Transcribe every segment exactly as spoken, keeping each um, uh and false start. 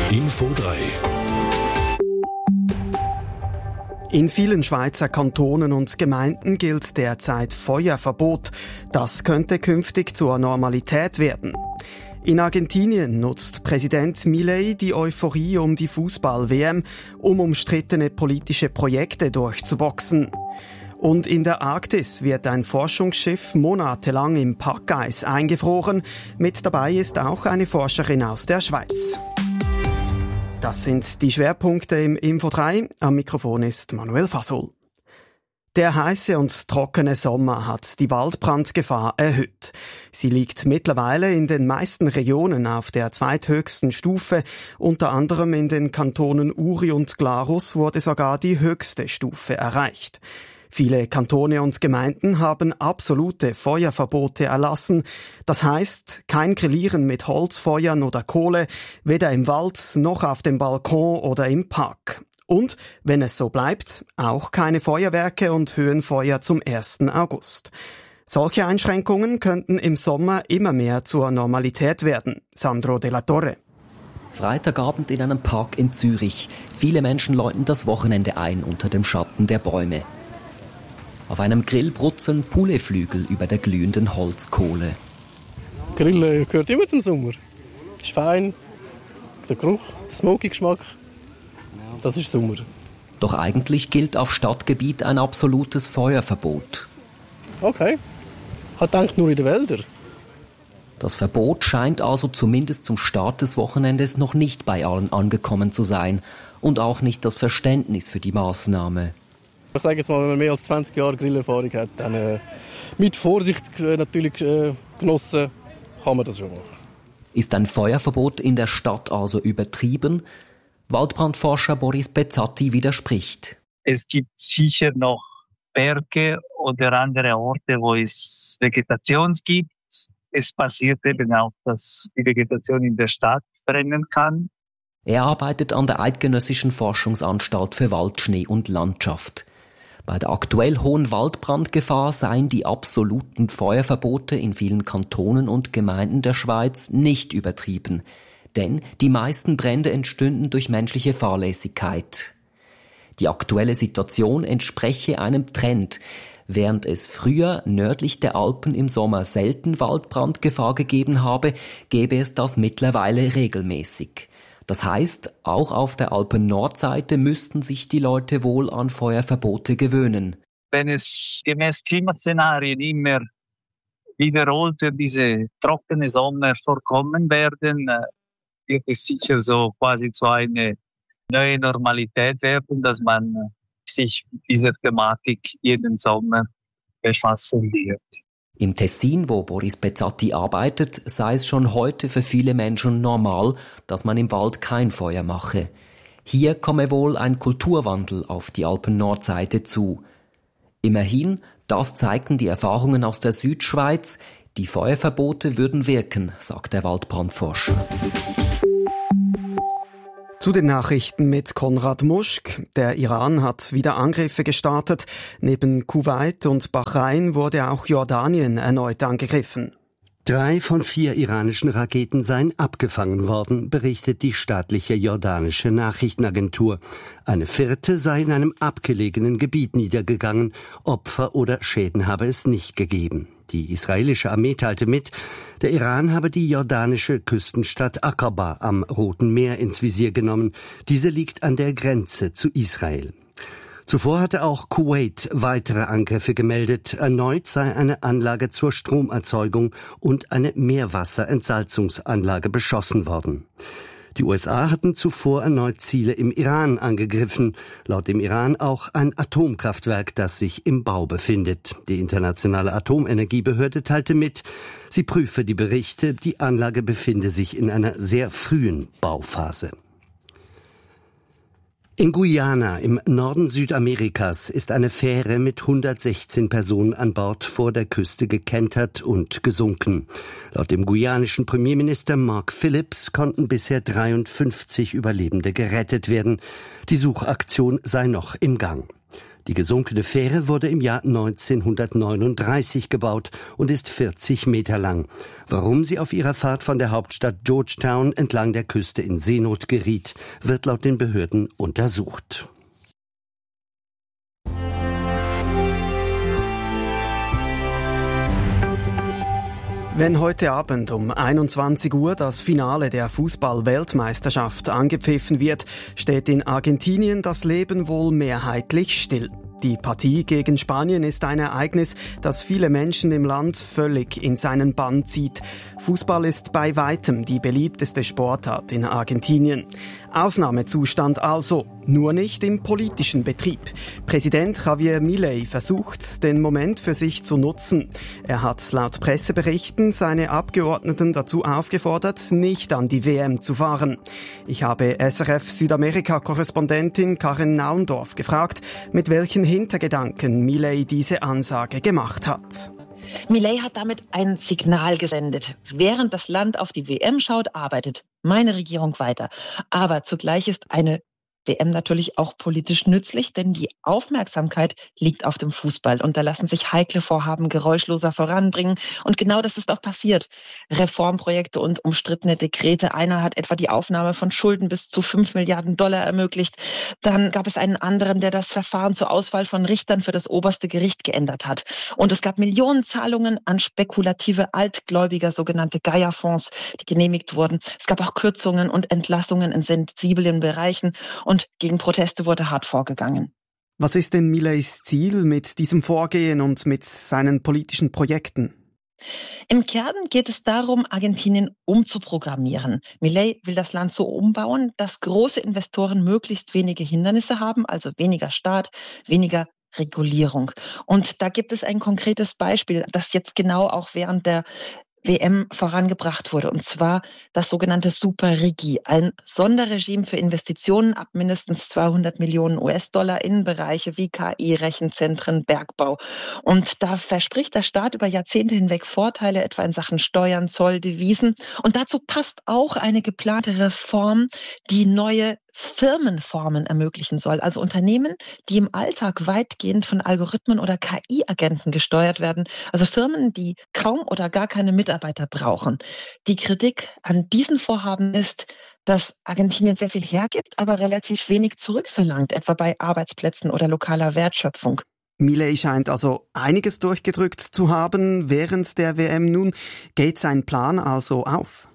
Info drei. In vielen Schweizer Kantonen und Gemeinden gilt derzeit Feuerverbot. Das könnte künftig zur Normalität werden. In Argentinien nutzt Präsident Milei die Euphorie um die Fußball-W M, um umstrittene politische Projekte durchzuboxen. Und in der Arktis wird ein Forschungsschiff monatelang im Packeis eingefroren. Mit dabei ist auch eine Forscherin aus der Schweiz. Das sind die Schwerpunkte im Info drei. Am Mikrofon ist Manuel Fasol. Der heiße und trockene Sommer hat die Waldbrandgefahr erhöht. Sie liegt mittlerweile in den meisten Regionen auf der zweithöchsten Stufe. Unter anderem in den Kantonen Uri und Glarus wurde sogar die höchste Stufe erreicht. Viele Kantone und Gemeinden haben absolute Feuerverbote erlassen. Das heißt, kein Grillieren mit Holzfeuern oder Kohle, weder im Wald noch auf dem Balkon oder im Park. Und, wenn es so bleibt, auch keine Feuerwerke und Höhenfeuer zum ersten August. Solche Einschränkungen könnten im Sommer immer mehr zur Normalität werden. Sandro de la Torre. Freitagabend in einem Park in Zürich. Viele Menschen läuten das Wochenende ein unter dem Schatten der Bäume. Auf einem Grill brutzeln Pouletflügel über der glühenden Holzkohle. Grillen gehört immer zum Sommer. Ist fein, der Geruch, der Smoky-Geschmack, das ist Sommer. Doch eigentlich gilt auf Stadtgebiet ein absolutes Feuerverbot. Okay, ich habe gedacht, nur in den Wäldern. Das Verbot scheint also zumindest zum Start des Wochenendes noch nicht bei allen angekommen zu sein und auch nicht das Verständnis für die Maßnahme. Ich sage jetzt mal, wenn man mehr als zwanzig Jahre Grillerfahrung hat, dann äh, mit Vorsicht äh, natürlich äh, genossen, kann man das schon machen. Ist ein Feuerverbot in der Stadt also übertrieben? Waldbrandforscher Boris Bezzatti widerspricht. Es gibt sicher noch Berge oder andere Orte, wo es Vegetation gibt. Es passiert eben auch, dass die Vegetation in der Stadt brennen kann. Er arbeitet an der Eidgenössischen Forschungsanstalt für Wald, Schnee und Landschaft. Bei der aktuell hohen Waldbrandgefahr seien die absoluten Feuerverbote in vielen Kantonen und Gemeinden der Schweiz nicht übertrieben. Denn die meisten Brände entstünden durch menschliche Fahrlässigkeit. Die aktuelle Situation entspreche einem Trend. Während es früher nördlich der Alpen im Sommer selten Waldbrandgefahr gegeben habe, gäbe es das mittlerweile regelmäßig. Das heißt, auch auf der Alpen-Nordseite müssten sich die Leute wohl an Feuerverbote gewöhnen. Wenn es gemäß Klimaszenarien immer wiederholt für diese trockene Sommer vorkommen werden, wird es sicher so quasi zu einer neuen Normalität werden, dass man sich mit dieser Thematik jeden Sommer befassen wird. Im Tessin, wo Boris Bezzatti arbeitet, sei es schon heute für viele Menschen normal, dass man im Wald kein Feuer mache. Hier komme wohl ein Kulturwandel auf die Alpen-Nordseite zu. Immerhin, das zeigten die Erfahrungen aus der Südschweiz, die Feuerverbote würden wirken, sagt der Waldbrandforscher. Zu den Nachrichten mit Konrad Muschk. Der Iran hat wieder Angriffe gestartet. Neben Kuwait und Bahrain wurde auch Jordanien erneut angegriffen. Drei von vier iranischen Raketen seien abgefangen worden, berichtet die staatliche jordanische Nachrichtenagentur. Eine vierte sei in einem abgelegenen Gebiet niedergegangen. Opfer oder Schäden habe es nicht gegeben. Die israelische Armee teilte mit, der Iran habe die jordanische Küstenstadt Aqaba am Roten Meer ins Visier genommen. Diese liegt an der Grenze zu Israel. Zuvor hatte auch Kuwait weitere Angriffe gemeldet. Erneut sei eine Anlage zur Stromerzeugung und eine Meerwasserentsalzungsanlage beschossen worden. Die U S A hatten zuvor erneut Ziele im Iran angegriffen. Laut dem Iran auch ein Atomkraftwerk, das sich im Bau befindet. Die Internationale Atomenergiebehörde teilte mit, sie prüfe die Berichte, die Anlage befinde sich in einer sehr frühen Bauphase. In Guyana im Norden Südamerikas ist eine Fähre mit hundertsechzehn Personen an Bord vor der Küste gekentert und gesunken. Laut dem guyanischen Premierminister Mark Phillips konnten bisher dreiundfünfzig Überlebende gerettet werden. Die Suchaktion sei noch im Gang. Die gesunkene Fähre wurde im Jahr neunzehnhundertneununddreißig gebaut und ist vierzig Meter lang. Warum sie auf ihrer Fahrt von der Hauptstadt Georgetown entlang der Küste in Seenot geriet, wird laut den Behörden untersucht. Wenn heute Abend um einundzwanzig Uhr das Finale der Fußball-Weltmeisterschaft angepfiffen wird, steht in Argentinien das Leben wohl mehrheitlich still. Die Partie gegen Spanien ist ein Ereignis, das viele Menschen im Land völlig in seinen Bann zieht. Fußball ist bei weitem die beliebteste Sportart in Argentinien. Ausnahmezustand also, nur nicht im politischen Betrieb. Präsident Javier Milei versucht, den Moment für sich zu nutzen. Er hat laut Presseberichten seine Abgeordneten dazu aufgefordert, nicht an die W M zu fahren. Ich habe S R F Südamerika-Korrespondentin Karin Naundorf gefragt, mit welchen Hintergedanken Milei diese Ansage gemacht hat. Milei hat damit ein Signal gesendet. Während das Land auf die W M schaut, arbeitet meine Regierung weiter. Aber zugleich ist eine W M natürlich auch politisch nützlich, denn die Aufmerksamkeit liegt auf dem Fußball und da lassen sich heikle Vorhaben geräuschloser voranbringen und genau das ist auch passiert. Reformprojekte und umstrittene Dekrete. Einer hat etwa die Aufnahme von Schulden bis zu fünf Milliarden Dollar ermöglicht. Dann gab es einen anderen, der das Verfahren zur Auswahl von Richtern für das oberste Gericht geändert hat. Und es gab Millionenzahlungen an spekulative Altgläubiger, sogenannte Gaia-Fonds, die genehmigt wurden. Es gab auch Kürzungen und Entlassungen in sensiblen Bereichen und Und gegen Proteste wurde hart vorgegangen. Was ist denn Mileis Ziel mit diesem Vorgehen und mit seinen politischen Projekten? Im Kern geht es darum, Argentinien umzuprogrammieren. Milei will das Land so umbauen, dass große Investoren möglichst wenige Hindernisse haben, also weniger Staat, weniger Regulierung. Und da gibt es ein konkretes Beispiel, das jetzt genau auch während der W M vorangebracht wurde, und zwar das sogenannte Super-Rigi, ein Sonderregime für Investitionen ab mindestens zweihundert Millionen U S-Dollar in Bereiche wie K I, Rechenzentren, Bergbau. Und da verspricht der Staat über Jahrzehnte hinweg Vorteile, etwa in Sachen Steuern, Zoll, Devisen. Und dazu passt auch eine geplante Reform, die neue Firmenformen ermöglichen soll, also Unternehmen, die im Alltag weitgehend von Algorithmen oder K I-Agenten gesteuert werden, also Firmen, die kaum oder gar keine Mitarbeiter brauchen. Die Kritik an diesen Vorhaben ist, dass Argentinien sehr viel hergibt, aber relativ wenig zurückverlangt, etwa bei Arbeitsplätzen oder lokaler Wertschöpfung. Milei scheint also einiges durchgedrückt zu haben während der W M. Nun geht sein Plan also auf?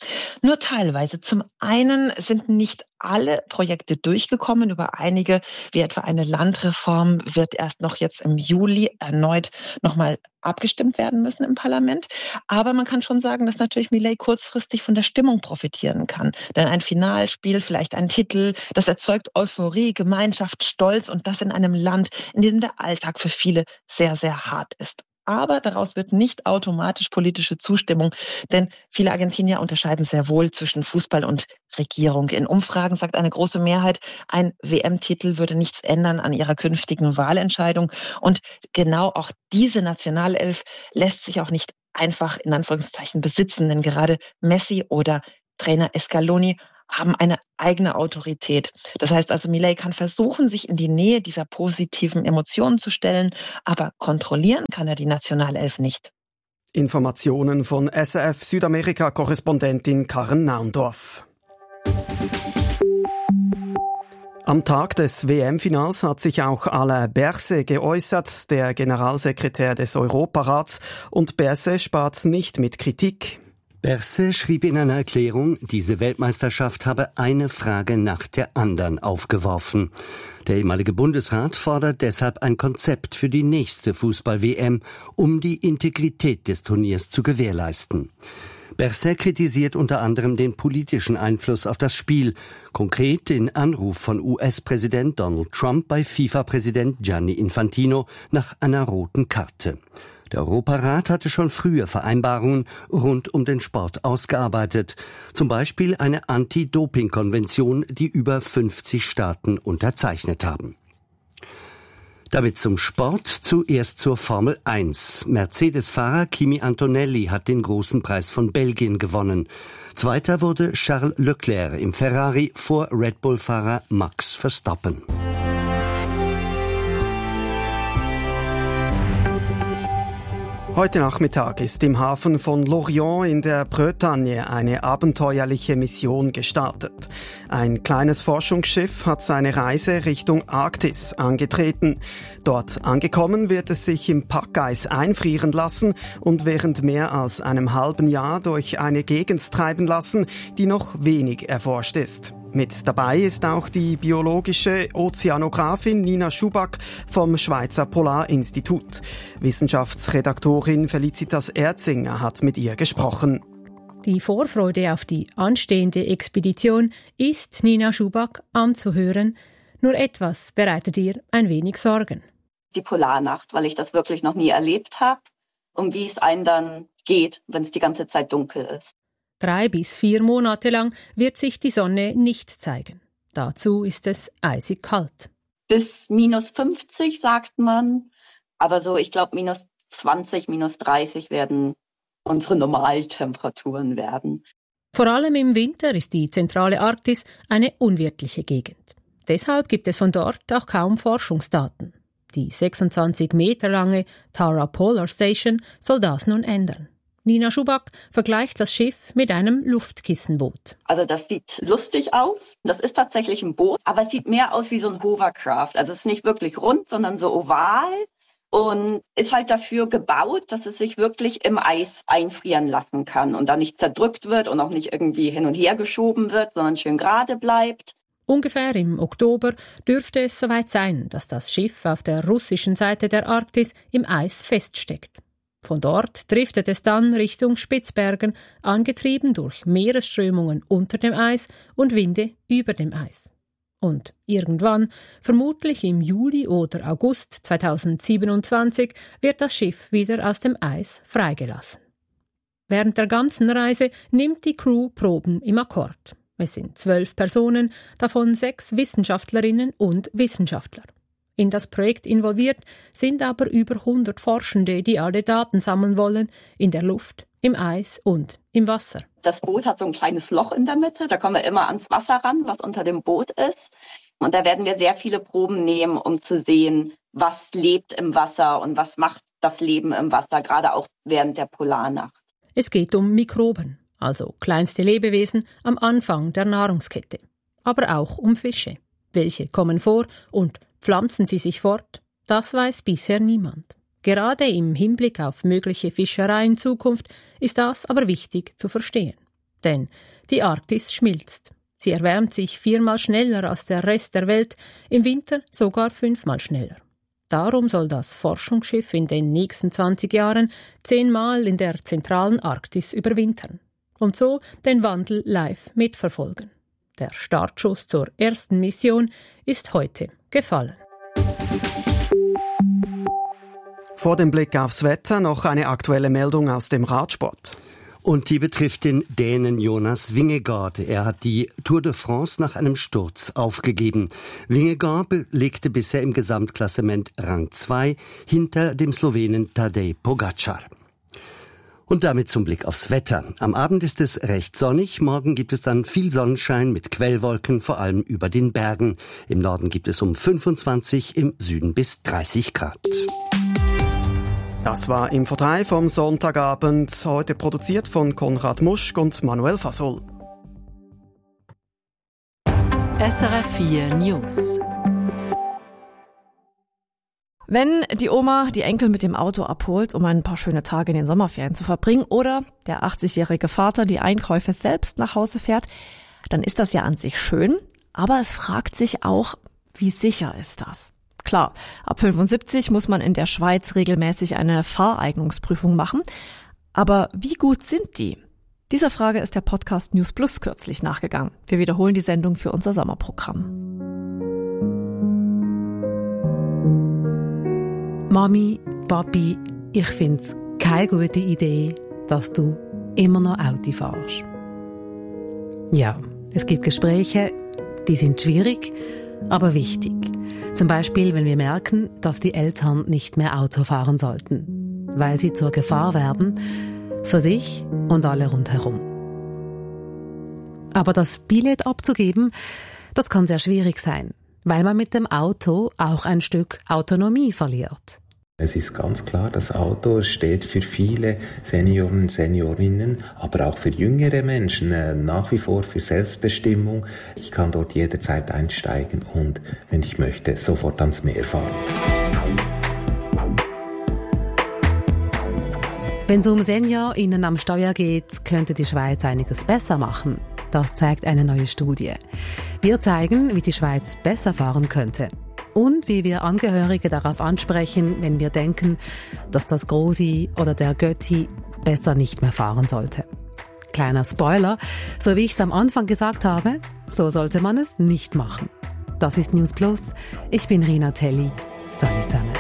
Nur teilweise. Zum einen sind nicht alle Projekte durchgekommen. Über einige, wie etwa eine Landreform, wird erst noch jetzt im Juli erneut nochmal abgestimmt werden müssen im Parlament. Aber man kann schon sagen, dass natürlich Milei kurzfristig von der Stimmung profitieren kann. Denn ein Finalspiel, vielleicht ein Titel, das erzeugt Euphorie, Gemeinschaft, Stolz und das in einem Land, in dem der Alltag für viele sehr, sehr hart ist. Aber daraus wird nicht automatisch politische Zustimmung, denn viele Argentinier unterscheiden sehr wohl zwischen Fußball und Regierung. In Umfragen sagt eine große Mehrheit, ein W M-Titel würde nichts ändern an ihrer künftigen Wahlentscheidung. Und genau auch diese Nationalelf lässt sich auch nicht einfach in Anführungszeichen besitzen, denn gerade Messi oder Trainer Scaloni haben eine eigene Autorität. Das heißt also, Milei kann versuchen, sich in die Nähe dieser positiven Emotionen zu stellen, aber kontrollieren kann er die Nationalelf nicht. Informationen von S R F Südamerika-Korrespondentin Karin Naundorf. Am Tag des W M-Finals hat sich auch Alain Berset geäußert, der Generalsekretär des Europarats, und Berset spart nicht mit Kritik. Berset schrieb in einer Erklärung, diese Weltmeisterschaft habe eine Frage nach der anderen aufgeworfen. Der ehemalige Bundesrat fordert deshalb ein Konzept für die nächste Fußball-W M, um die Integrität des Turniers zu gewährleisten. Berset kritisiert unter anderem den politischen Einfluss auf das Spiel, konkret den Anruf von U S-Präsident Donald Trump bei FIFA-Präsident Gianni Infantino nach einer roten Karte. Der Europarat hatte schon früher Vereinbarungen rund um den Sport ausgearbeitet. Zum Beispiel eine Anti-Doping-Konvention, die über fünfzig Staaten unterzeichnet haben. Damit zum Sport, zuerst zur Formel eins. Mercedes-Fahrer Kimi Antonelli hat den großen Preis von Belgien gewonnen. Zweiter wurde Charles Leclerc im Ferrari vor Red Bull-Fahrer Max Verstappen. Heute Nachmittag ist im Hafen von Lorient in der Bretagne eine abenteuerliche Mission gestartet. Ein kleines Forschungsschiff hat seine Reise Richtung Arktis angetreten. Dort angekommen wird es sich im Packeis einfrieren lassen und während mehr als einem halben Jahr durch eine Gegend treiben lassen, die noch wenig erforscht ist. Mit dabei ist auch die biologische Ozeanografin Nina Schuback vom Schweizer Polarinstitut. Wissenschaftsredaktorin Felicitas Erzinger hat mit ihr gesprochen. Die Vorfreude auf die anstehende Expedition ist Nina Schuback anzuhören. Nur etwas bereitet ihr ein wenig Sorgen. Die Polarnacht, weil ich das wirklich noch nie erlebt habe und wie es einem dann geht, wenn es die ganze Zeit dunkel ist. Drei bis vier Monate lang wird sich die Sonne nicht zeigen. Dazu ist es eisig kalt. Bis minus fünfzig sagt man, aber so, ich glaube, minus zwanzig, minus dreißig werden unsere Normaltemperaturen werden. Vor allem im Winter ist die zentrale Arktis eine unwirtliche Gegend. Deshalb gibt es von dort auch kaum Forschungsdaten. Die sechsundzwanzig Meter lange Tara Polar Station soll das nun ändern. Nina Schuback vergleicht das Schiff mit einem Luftkissenboot. Also das sieht lustig aus. Das ist tatsächlich ein Boot, aber es sieht mehr aus wie so ein Hovercraft. Also es ist nicht wirklich rund, sondern so oval und ist halt dafür gebaut, dass es sich wirklich im Eis einfrieren lassen kann und da nicht zerdrückt wird und auch nicht irgendwie hin und her geschoben wird, sondern schön gerade bleibt. Ungefähr im Oktober dürfte es soweit sein, dass das Schiff auf der russischen Seite der Arktis im Eis feststeckt. Von dort driftet es dann Richtung Spitzbergen, angetrieben durch Meeresströmungen unter dem Eis und Winde über dem Eis. Und irgendwann, vermutlich im Juli oder August zweitausendsiebenundzwanzig, wird das Schiff wieder aus dem Eis freigelassen. Während der ganzen Reise nimmt die Crew Proben im Akkord. Es sind zwölf Personen, davon sechs Wissenschaftlerinnen und Wissenschaftler. In das Projekt involviert sind aber über hundert Forschende, die alle Daten sammeln wollen, in der Luft, im Eis und im Wasser. Das Boot hat so ein kleines Loch in der Mitte, da kommen wir immer ans Wasser ran, was unter dem Boot ist. Und da werden wir sehr viele Proben nehmen, um zu sehen, was lebt im Wasser und was macht das Leben im Wasser, gerade auch während der Polarnacht. Es geht um Mikroben, also kleinste Lebewesen am Anfang der Nahrungskette. Aber auch um Fische. Welche kommen vor und pflanzen sie sich fort? Das weiß bisher niemand. Gerade im Hinblick auf mögliche Fischerei in Zukunft ist das aber wichtig zu verstehen. Denn die Arktis schmilzt. Sie erwärmt sich viermal schneller als der Rest der Welt, im Winter sogar fünfmal schneller. Darum soll das Forschungsschiff in den nächsten zwanzig Jahren zehnmal in der zentralen Arktis überwintern. Und so den Wandel live mitverfolgen. Der Startschuss zur ersten Mission ist heute gefallen. Vor dem Blick aufs Wetter noch eine aktuelle Meldung aus dem Radsport. Und die betrifft den Dänen Jonas Vingegaard. Er hat die Tour de France nach einem Sturz aufgegeben. Vingegaard belegte bisher im Gesamtklassement Rang zwei hinter dem Slowenen Tadej Pogačar. Und damit zum Blick aufs Wetter. Am Abend ist es recht sonnig, morgen gibt es dann viel Sonnenschein mit Quellwolken, vor allem über den Bergen. Im Norden gibt es um fünfundzwanzig, im Süden bis dreißig Grad. Das war Info drei vom Sonntagabend, heute produziert von Konrad Muschk und Manuel Fasol. S R F vier News. Wenn die Oma die Enkel mit dem Auto abholt, um ein paar schöne Tage in den Sommerferien zu verbringen, oder der achtzigjährige Vater die Einkäufe selbst nach Hause fährt, dann ist das ja an sich schön, aber es fragt sich auch, wie sicher ist das? Klar, ab fünfundsiebzig muss man in der Schweiz regelmäßig eine Fahreignungsprüfung machen, aber wie gut sind die? Dieser Frage ist der Podcast News Plus kürzlich nachgegangen. Wir wiederholen die Sendung für unser Sommerprogramm. Mami, Papi, ich find's keine gute Idee, dass du immer noch Auto fährst. Ja, es gibt Gespräche, die sind schwierig, aber wichtig. Zum Beispiel, wenn wir merken, dass die Eltern nicht mehr Auto fahren sollten, weil sie zur Gefahr werden, für sich und alle rundherum. Aber das Billett abzugeben, das kann sehr schwierig sein, weil man mit dem Auto auch ein Stück Autonomie verliert. Es ist ganz klar, das Auto steht für viele Senioren und Seniorinnen, aber auch für jüngere Menschen äh, nach wie vor für Selbstbestimmung. Ich kann dort jederzeit einsteigen und, wenn ich möchte, sofort ans Meer fahren. Wenn es um SeniorInnen am Steuer geht, könnte die Schweiz einiges besser machen. Das zeigt eine neue Studie. Wir zeigen, wie die Schweiz besser fahren könnte. Und wie wir Angehörige darauf ansprechen, wenn wir denken, dass das Grosi oder der Götti besser nicht mehr fahren sollte. Kleiner Spoiler, so wie ich es am Anfang gesagt habe, so sollte man es nicht machen. Das ist News Plus. Ich bin Rina Telli. Salut zusammen.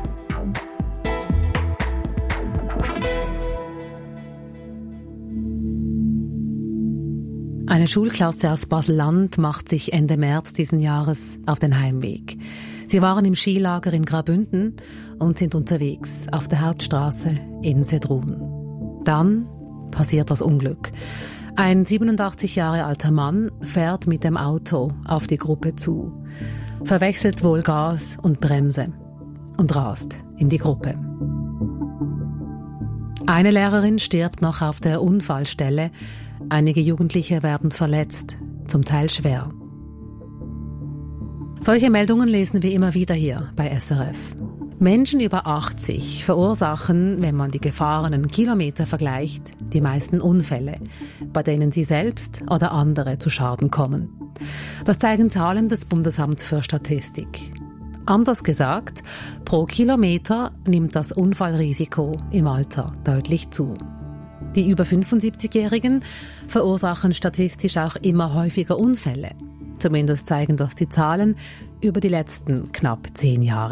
Eine Schulklasse aus Basel-Land macht sich Ende März diesen Jahres auf den Heimweg. Sie waren im Skilager in Graubünden und sind unterwegs auf der Hauptstraße in Sedrun. Dann passiert das Unglück. Ein siebenundachtzig Jahre alter Mann fährt mit dem Auto auf die Gruppe zu, verwechselt wohl Gas und Bremse und rast in die Gruppe. Eine Lehrerin stirbt noch auf der Unfallstelle. Einige Jugendliche werden verletzt, zum Teil schwer. Solche Meldungen lesen wir immer wieder hier bei S R F. Menschen über achtzig verursachen, wenn man die gefahrenen Kilometer vergleicht, die meisten Unfälle, bei denen sie selbst oder andere zu Schaden kommen. Das zeigen Zahlen des Bundesamts für Statistik. Anders gesagt, pro Kilometer nimmt das Unfallrisiko im Alter deutlich zu. Die über fünfundsiebzigjährigen verursachen statistisch auch immer häufiger Unfälle. Zumindest zeigen das die Zahlen über die letzten knapp zehn Jahre.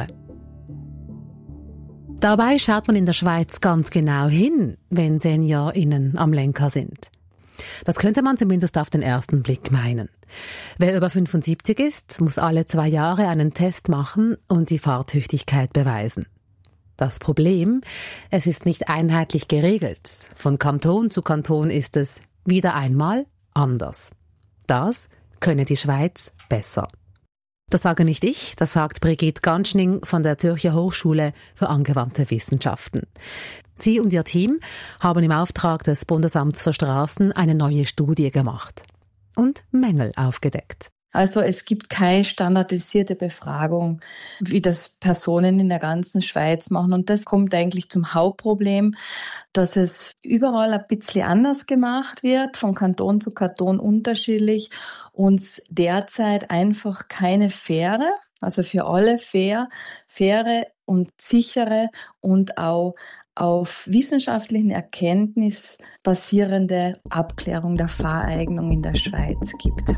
Dabei schaut man in der Schweiz ganz genau hin, wenn SeniorInnen am Lenker sind. Das könnte man zumindest auf den ersten Blick meinen. Wer über fünfundsiebzig ist, muss alle zwei Jahre einen Test machen und die Fahrtüchtigkeit beweisen. Das Problem, es ist nicht einheitlich geregelt. Von Kanton zu Kanton ist es wieder einmal anders. Das könne die Schweiz besser. Das sage nicht ich, das sagt Brigitte Ganschning von der Zürcher Hochschule für angewandte Wissenschaften. Sie und ihr Team haben im Auftrag des Bundesamts für Straßen eine neue Studie gemacht und Mängel aufgedeckt. Also es gibt keine standardisierte Befragung, wie das Personen in der ganzen Schweiz machen. Und das kommt eigentlich zum Hauptproblem, dass es überall ein bisschen anders gemacht wird, von Kanton zu Kanton unterschiedlich und derzeit einfach keine faire, also für alle fair, faire und sichere und auch auf wissenschaftlichen Erkenntnis basierende Abklärung der Fahreignung in der Schweiz gibt.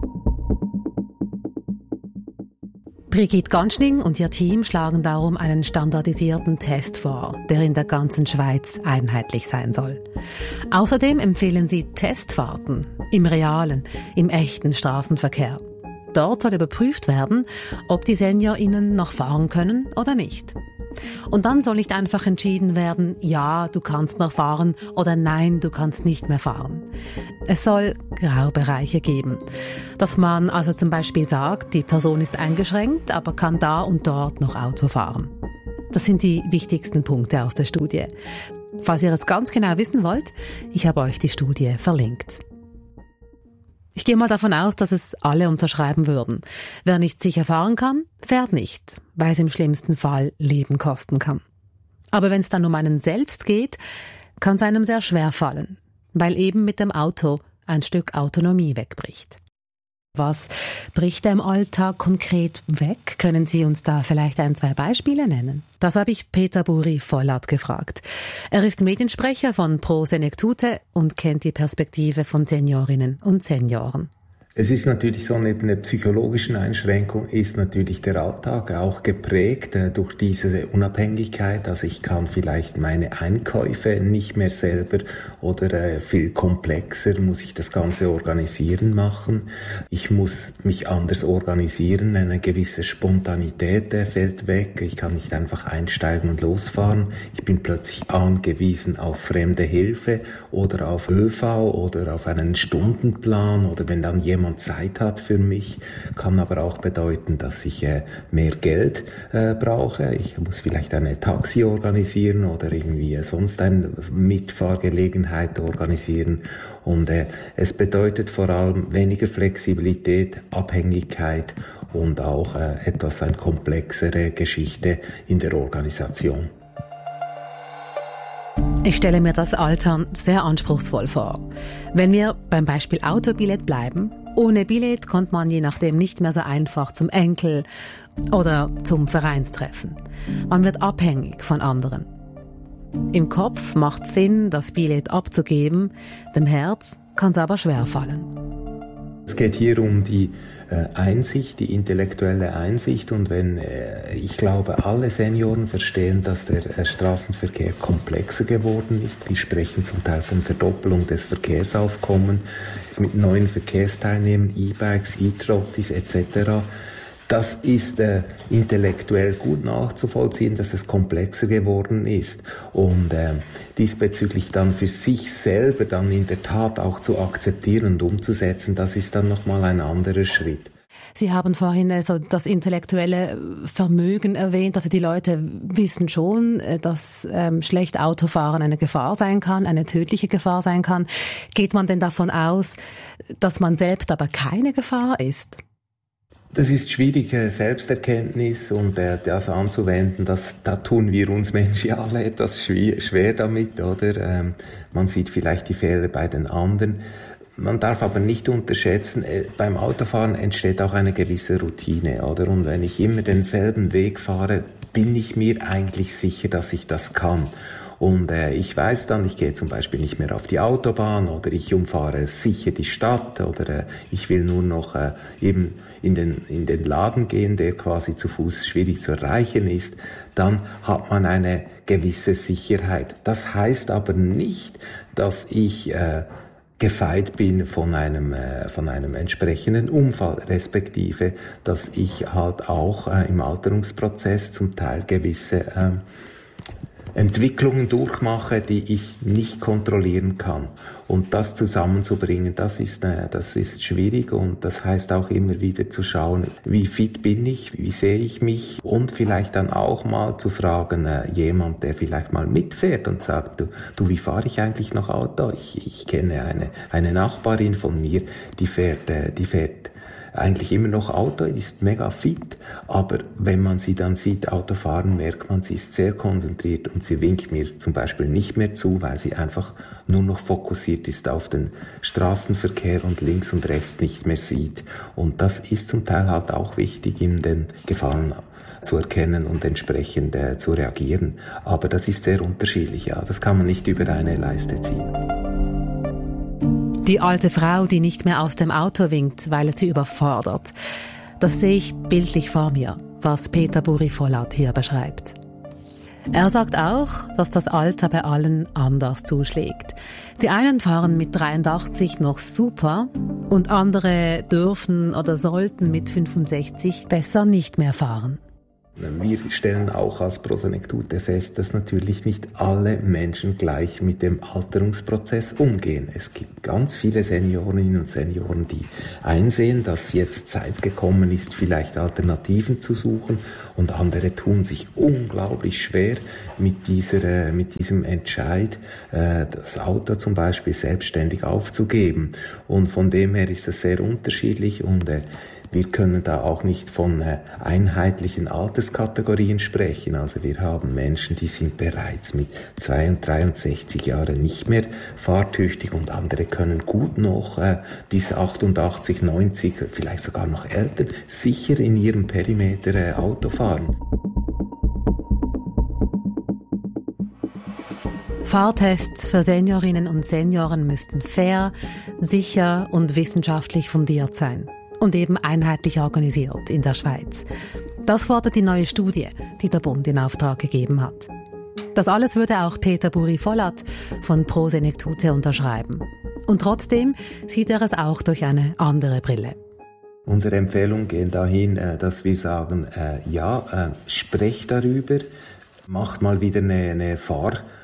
Brigitte Ganschning und ihr Team schlagen darum einen standardisierten Test vor, der in der ganzen Schweiz einheitlich sein soll. Außerdem empfehlen sie Testfahrten im realen, im echten Straßenverkehr. Dort soll überprüft werden, ob die SeniorInnen noch fahren können oder nicht. Und dann soll nicht einfach entschieden werden, ja, du kannst noch fahren oder nein, du kannst nicht mehr fahren. Es soll Graubereiche geben. Dass man also zum Beispiel sagt, die Person ist eingeschränkt, aber kann da und dort noch Auto fahren. Das sind die wichtigsten Punkte aus der Studie. Falls ihr es ganz genau wissen wollt, ich habe euch die Studie verlinkt. Ich gehe mal davon aus, dass es alle unterschreiben würden. Wer nicht sicher fahren kann, fährt nicht, weil es im schlimmsten Fall Leben kosten kann. Aber wenn es dann um einen selbst geht, kann es einem sehr schwer fallen, weil eben mit dem Auto ein Stück Autonomie wegbricht. Was bricht im Alltag konkret weg? Können Sie uns da vielleicht ein, zwei Beispiele nennen? Das habe ich Peter Buri-Vollert gefragt. Er ist Mediensprecher von Pro Senectute und kennt die Perspektive von Seniorinnen und Senioren. Es ist natürlich so, neben der psychologischen Einschränkung ist natürlich der Alltag auch geprägt äh, durch diese Unabhängigkeit. Also ich kann vielleicht meine Einkäufe nicht mehr selber oder äh, viel komplexer muss ich das Ganze organisieren machen. Ich muss mich anders organisieren, eine gewisse Spontanität äh, fällt weg. Ich kann nicht einfach einsteigen und losfahren. Ich bin plötzlich angewiesen auf fremde Hilfe oder auf ÖV oder auf einen Stundenplan oder wenn dann jemand jemand Zeit hat für mich, kann aber auch bedeuten, dass ich äh, mehr Geld äh, brauche. Ich muss vielleicht eine Taxi organisieren oder irgendwie sonst eine Mitfahrgelegenheit organisieren. Und äh, es bedeutet vor allem weniger Flexibilität, Abhängigkeit und auch äh, etwas eine komplexere Geschichte in der Organisation. Ich stelle mir das Altern sehr anspruchsvoll vor. Wenn wir beim Beispiel Autobillett bleiben, ohne Billett kommt man je nachdem nicht mehr so einfach zum Enkel oder zum Vereinstreffen. Man wird abhängig von anderen. Im Kopf macht Sinn, das Billett abzugeben, dem Herz kann es aber schwerfallen. Es geht hier um die äh, Einsicht, die intellektuelle Einsicht. Und wenn, äh, ich glaube, alle Senioren verstehen, dass der äh, Straßenverkehr komplexer geworden ist. Wir sprechen zum Teil von Verdoppelung des Verkehrsaufkommens mit neuen Verkehrsteilnehmern, E-Bikes, E-Trottis et cetera. Das ist äh, intellektuell gut nachzuvollziehen, dass es komplexer geworden ist und äh, diesbezüglich dann für sich selber dann in der Tat auch zu akzeptieren und umzusetzen, das ist dann nochmal ein anderer Schritt. Sie haben vorhin also das intellektuelle Vermögen erwähnt. Also die Leute wissen schon, dass ähm, schlecht Autofahren eine Gefahr sein kann, eine tödliche Gefahr sein kann. Geht man denn davon aus, dass man selbst aber keine Gefahr ist? Das ist schwierig, Selbsterkenntnis und äh, das anzuwenden, das, da tun wir uns Menschen ja alle etwas schwer, schwer damit, oder? Ähm, man sieht vielleicht die Fehler bei den anderen. Man darf aber nicht unterschätzen, äh, beim Autofahren entsteht auch eine gewisse Routine, oder? Und wenn ich immer denselben Weg fahre, bin ich mir eigentlich sicher, dass ich das kann. Und äh, ich weiß dann, ich gehe zum Beispiel nicht mehr auf die Autobahn oder ich umfahre sicher die Stadt oder äh, ich will nur noch äh, eben in den, in den Laden gehen, der quasi zu Fuß schwierig zu erreichen ist, dann hat man eine gewisse Sicherheit. Das heißt aber nicht, dass ich äh, gefeit bin von einem, äh, von einem entsprechenden Unfall, respektive, dass ich halt auch äh, im Alterungsprozess zum Teil gewisse äh, Entwicklungen durchmache, die ich nicht kontrollieren kann. Und das zusammenzubringen, das ist, äh, das ist schwierig und das heißt auch immer wieder zu schauen, wie fit bin ich, wie sehe ich mich und vielleicht dann auch mal zu fragen, äh, jemand, der vielleicht mal mitfährt und sagt, du, du wie fahre ich eigentlich noch Auto? Ich, ich kenne eine, eine Nachbarin von mir, die fährt, äh, die fährt eigentlich immer noch Auto, ist mega fit, aber wenn man sie dann sieht, Autofahren, merkt man, sie ist sehr konzentriert und sie winkt mir zum Beispiel nicht mehr zu, weil sie einfach nur noch fokussiert ist auf den Straßenverkehr und links und rechts nicht mehr sieht. Und das ist zum Teil halt auch wichtig, in den Gefahren zu erkennen und entsprechend äh, zu reagieren. Aber das ist sehr unterschiedlich, ja, das kann man nicht über eine Leiste ziehen. Die alte Frau, die nicht mehr aus dem Auto winkt, weil es sie überfordert. Das sehe ich bildlich vor mir, was Peter Buri-Vollat hier beschreibt. Er sagt auch, dass das Alter bei allen anders zuschlägt. Die einen fahren mit dreiundachtzig noch super und andere dürfen oder sollten mit fünfundsechzig besser nicht mehr fahren. Wir stellen auch als Prosenektute fest, dass natürlich nicht alle Menschen gleich mit dem Alterungsprozess umgehen. Es gibt ganz viele Seniorinnen und Senioren, die einsehen, dass jetzt Zeit gekommen ist, vielleicht Alternativen zu suchen, und andere tun sich unglaublich schwer mit dieser, mit diesem Entscheid, das Auto zum Beispiel selbstständig aufzugeben. Und von dem her ist das sehr unterschiedlich und wir können da auch nicht von äh, einheitlichen Alterskategorien sprechen. Also wir haben Menschen, die sind bereits mit zweiunddreißig Jahren nicht mehr fahrtüchtig und andere können gut noch äh, bis achtundachtzig, neunzig, vielleicht sogar noch älter, sicher in ihrem Perimeter äh, Auto fahren. Fahrtests für Seniorinnen und Senioren müssten fair, sicher und wissenschaftlich fundiert sein. Und eben einheitlich organisiert in der Schweiz. Das fordert die neue Studie, die der Bund in Auftrag gegeben hat. Das alles würde auch Peter Buri-Vollat von Prosenektute unterschreiben. Und trotzdem sieht er es auch durch eine andere Brille. Unsere Empfehlungen gehen dahin, dass wir sagen, ja, sprecht darüber, macht mal wieder eine, eine Fahr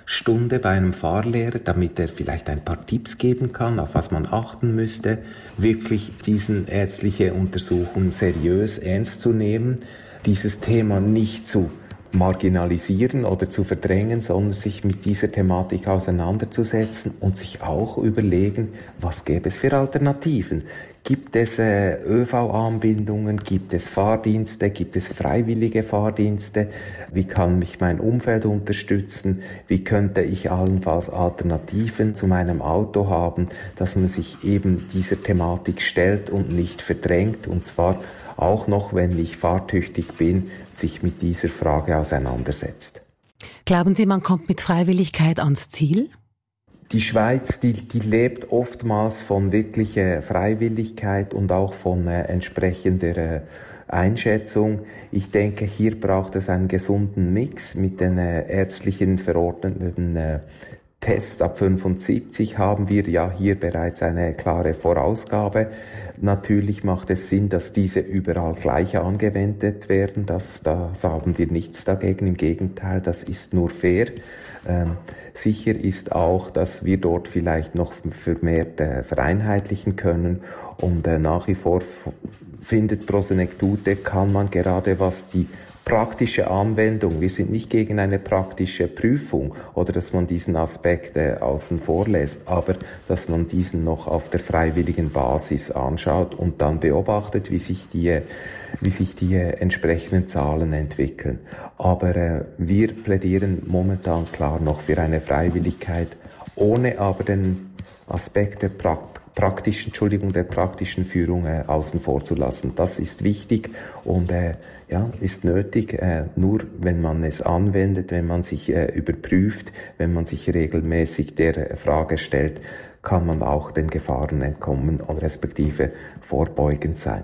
Stunde bei einem Fahrlehrer, damit er vielleicht ein paar Tipps geben kann, auf was man achten müsste, wirklich diesen ärztliche Untersuchungen seriös ernst zu nehmen, dieses Thema nicht zu marginalisieren oder zu verdrängen, sondern sich mit dieser Thematik auseinanderzusetzen und sich auch überlegen, was gäbe es für Alternativen. Gibt es äh, Ö V-Anbindungen, gibt es Fahrdienste, gibt es freiwillige Fahrdienste? Wie kann mich mein Umfeld unterstützen? Wie könnte ich allenfalls Alternativen zu meinem Auto haben, dass man sich eben dieser Thematik stellt und nicht verdrängt, und zwar auch noch, wenn ich fahrtüchtig bin, sich mit dieser Frage auseinandersetzt. Glauben Sie, man kommt mit Freiwilligkeit ans Ziel? Die Schweiz, die, die lebt oftmals von wirklicher Freiwilligkeit und auch von äh, entsprechender äh, Einschätzung. Ich denke, hier braucht es einen gesunden Mix mit den äh, ärztlichen verordneten äh, Tests ab fünfundsiebzig haben wir ja hier bereits eine klare Vorausgabe. Natürlich macht es Sinn, dass diese überall gleich angewendet werden. Das, da haben wir nichts dagegen. Im Gegenteil, das ist nur fair. Ähm, sicher ist auch, dass wir dort vielleicht noch vermehrt äh, vereinheitlichen können. Und äh, nach wie vor f- findet Prosenektute, kann man gerade was die praktische Anwendung, wir sind nicht gegen eine praktische Prüfung oder dass man diesen Aspekt äh, außen vor lässt, aber dass man diesen noch auf der freiwilligen Basis anschaut und dann beobachtet, wie sich die, wie sich die äh, entsprechenden Zahlen entwickeln. Aber äh, wir plädieren momentan klar noch für eine Freiwilligkeit, ohne aber den Aspekt der Praktik praktischen, Entschuldigung, der praktischen Führung äh, außen vor zu lassen. Das ist wichtig und äh, ja, ist nötig. Äh, nur wenn man es anwendet, wenn man sich äh, überprüft, wenn man sich regelmäßig der Frage stellt, kann man auch den Gefahren entkommen und respektive vorbeugend sein.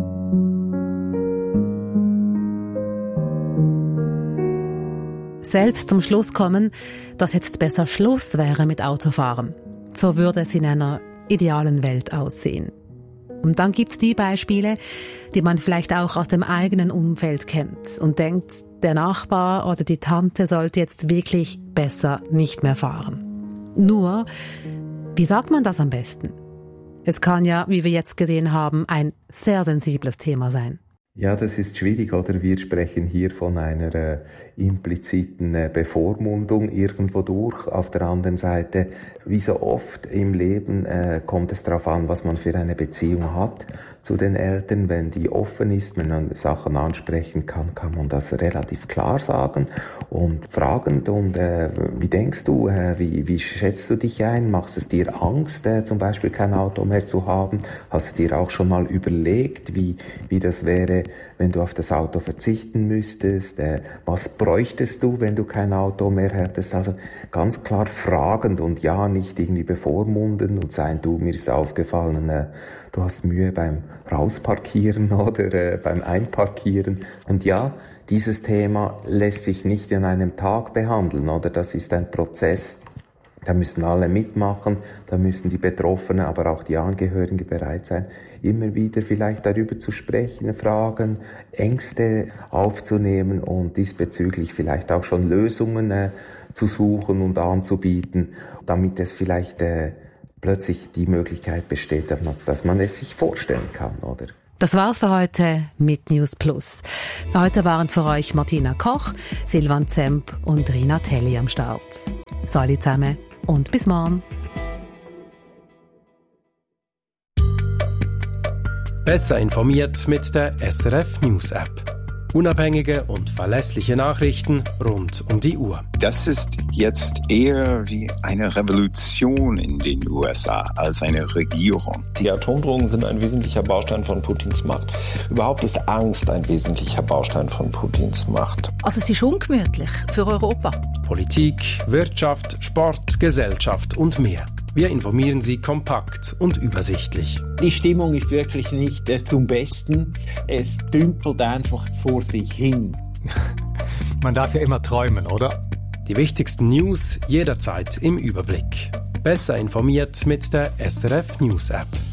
Selbst zum Schluss kommen, dass jetzt besser Schluss wäre mit Autofahren. So würde es in einer idealen Welt aussehen. Und dann gibt's die Beispiele, die man vielleicht auch aus dem eigenen Umfeld kennt und denkt, der Nachbar oder die Tante sollte jetzt wirklich besser nicht mehr fahren. Nur, wie sagt man das am besten? Es kann ja, wie wir jetzt gesehen haben, ein sehr sensibles Thema sein. Ja, das ist schwierig, oder? Wir sprechen hier von einer äh, impliziten äh, Bevormundung irgendwo durch. Auf der anderen Seite, wie so oft im Leben, äh, kommt es darauf an, was man für eine Beziehung hat zu den Eltern. Wenn die offen ist, wenn man Sachen ansprechen kann, kann man das relativ klar sagen und fragend. Und äh, wie denkst du, äh, wie, wie schätzt du dich ein? Machst es dir Angst, äh, zum Beispiel kein Auto mehr zu haben? Hast du dir auch schon mal überlegt, wie, wie das wäre, wenn du auf das Auto verzichten müsstest? Äh, was bräuchtest du, wenn du kein Auto mehr hättest? Also ganz klar fragend und ja, nicht irgendwie bevormunden und sein, du, mir ist aufgefallen, äh, du hast Mühe beim Rausparkieren oder äh, beim Einparkieren. Und ja, dieses Thema lässt sich nicht in einem Tag behandeln, oder? Das ist ein Prozess. Da müssen alle mitmachen, da müssen die Betroffenen, aber auch die Angehörigen bereit sein, immer wieder vielleicht darüber zu sprechen, Fragen, Ängste aufzunehmen und diesbezüglich vielleicht auch schon Lösungen äh, zu suchen und anzubieten, damit es vielleicht äh, plötzlich die Möglichkeit besteht, dass man es sich vorstellen kann, oder? Das war's für heute mit News Plus. Für heute waren für euch Martina Koch, Silvan Zemp und Rina Telli am Start. Salut zusammen und bis morgen. Besser informiert mit der S R F News App. Unabhängige und verlässliche Nachrichten rund um die Uhr. Das ist jetzt eher wie eine Revolution in den U S A als eine Regierung. Die Atomdrohungen sind ein wesentlicher Baustein von Putins Macht. Überhaupt ist Angst ein wesentlicher Baustein von Putins Macht. Also es ist ungemütlich für Europa. Politik, Wirtschaft, Sport, Gesellschaft und mehr. Wir informieren Sie kompakt und übersichtlich. Die Stimmung ist wirklich nicht äh, zum Besten. Es dümpelt einfach vor sich hin. Man darf ja immer träumen, oder? Die wichtigsten News jederzeit im Überblick. Besser informiert mit der S R F News App.